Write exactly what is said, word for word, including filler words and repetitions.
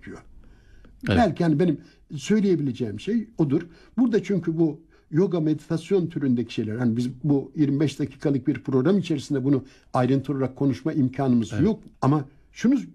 gerekiyor. Evet. Belki hani benim söyleyebileceğim şey odur. Burada çünkü bu yoga meditasyon türündeki şeyler, hani biz bu yirmi beş dakikalık bir program içerisinde bunu ayrıntılı olarak konuşma imkanımız Evet. yok ama şunu